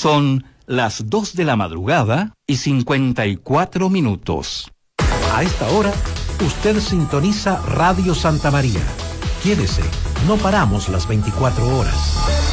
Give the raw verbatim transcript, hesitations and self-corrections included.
Son las dos de la madrugada y cincuenta y cuatro minutos. A esta hora, usted sintoniza Radio Santa María. Quédese, no paramos las veinticuatro horas.